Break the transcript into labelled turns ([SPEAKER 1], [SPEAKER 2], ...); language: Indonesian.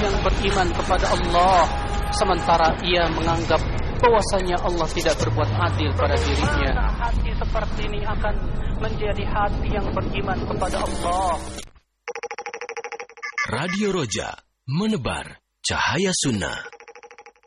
[SPEAKER 1] yang beriman kepada Allah, sementara ia menganggap bahwasanya Allah tidak berbuat adil pada dirinya. Hati seperti ini akan menjadi hati yang beriman kepada Allah.
[SPEAKER 2] Radio Roja, menebar cahaya sunnah.